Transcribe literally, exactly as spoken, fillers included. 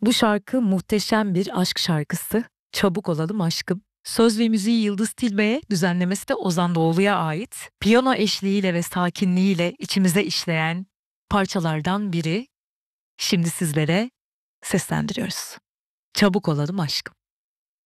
Bu şarkı muhteşem bir aşk şarkısı. Çabuk Olalım Aşkım. Söz ve müziği Yıldız Tilbe'ye, düzenlemesi de Ozan Doğulu'ya ait. Piyano eşliğiyle ve sakinliğiyle içimize işleyen parçalardan biri. Şimdi sizlere seslendiriyoruz. Çabuk Olalım Aşkım.